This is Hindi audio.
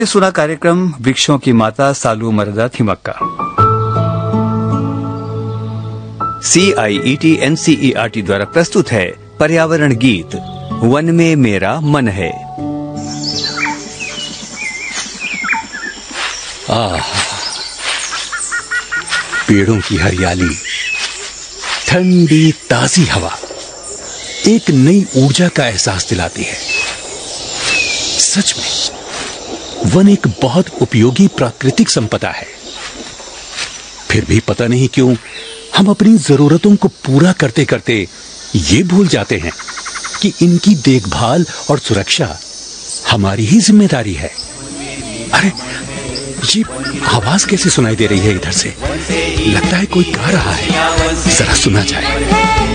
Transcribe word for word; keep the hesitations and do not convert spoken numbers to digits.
सुना कार्यक्रम वृक्षों की माता सालू मरदा थिमक्का। सी आई E T N C E R T द्वारा प्रस्तुत है पर्यावरण गीत वन में मेरा मन है। आह, पेड़ों की हरियाली, ठंडी ताजी हवा एक नई ऊर्जा का एहसास दिलाती है। सच में वन एक बहुत उपयोगी प्राकृतिक संपदा है। फिर भी पता नहीं क्यों हम अपनी जरूरतों को पूरा करते करते ये भूल जाते हैं कि इनकी देखभाल और सुरक्षा हमारी ही जिम्मेदारी है। अरे ये आवाज कैसे सुनाई दे रही है इधर से? लगता है कोई गा रहा है, जरा सुना जाए।